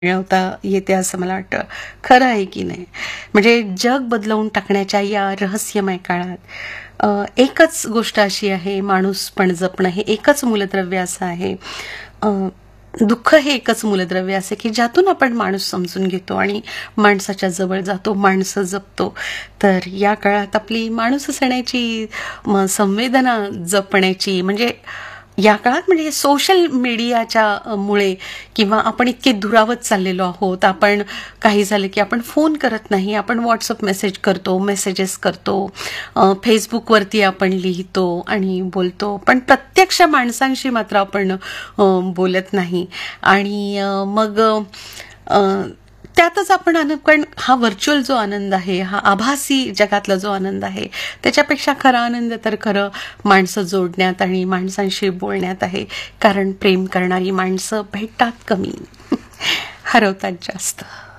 मिळवता येते असं मला वाटतं. खरं आहे की नाही? म्हणजे जग बदलवून टाकण्याच्या या रहस्यमय काळात एकच गोष्ट अशी आहे, माणूसपण जपणं हे एकच मूलद्रव्य असं आहे. अ, दुःख हे एकच मूलद्रव्य असे की ज्यातून आपण माणूस समजून घेतो आणि माणसाच्या जवळ जातो, माणसं जपतो. तर या काळात आपली माणूस असण्याची संवेदना जपण्याची म्हणजे या काळात म्हणजे सोशल मीडियाच्या मुळे किंवा आपण इतके दुरावत चाललेलो आहोत. आपण काही झालं की आपण फोन करत नाही, आपण व्हॉट्सअप मेसेजेस करतो, फेसबुकवरती आपण लिहितो आणि बोलतो, पण प्रत्यक्ष माणसांशी मात्र आपण बोलत नाही. आणि मग अ, त्यातच आपण कारण हा व्हर्च्युअल जो आनंद आहे, हा आभासी जगातला जो आनंद आहे, त्याच्यापेक्षा खरा आनंद तर खरं माणसं जोडण्यात आणि माणसांशी बोलण्यात आहे. कारण प्रेम करणारी माणसं भेटतात कमी, हरवतात जास्त.